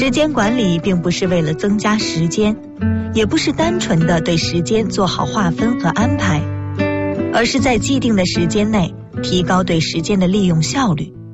时间管理并不是为了增加时间，也不是单纯的对时间做好划分和安排，而是在既定的时间内提高对时间的利用效率。